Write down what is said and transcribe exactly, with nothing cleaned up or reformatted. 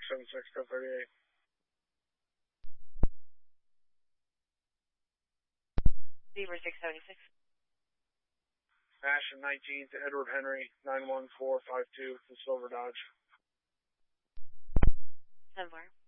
seven six, code thirty-eight. Beaver six seventy-six. Ashton nineteenth, Edward Henry, nine one four five two, the Silver Dodge. ten four.